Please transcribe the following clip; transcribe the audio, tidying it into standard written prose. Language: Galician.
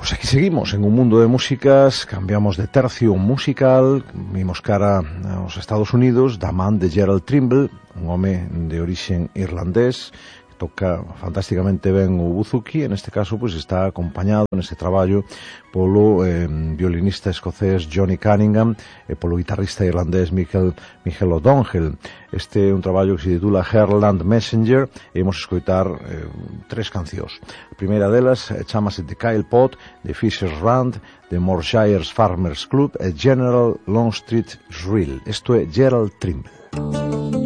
Pues aquí seguimos en un mundo de músicas, cambiamos de tercio musical, vimos cara aos Estados Unidos, da man de Gerald Trimble, un home de orixen irlandés, que toca fantásticamente ben o buzuki, en este caso pues está acompañado neste traballo polo violinista escocés Johnny Cunningham e polo guitarrista irlandés Michael O'Donoghue. Este é un traballo que se titula Herland Messenger e imos escoitar tres cancións. A primeira delas chamase The Kyle Pot, de Fisher's Rand, de Morshires Farmers Club e General Longstreet Shrill. Isto é Gerald Trimble.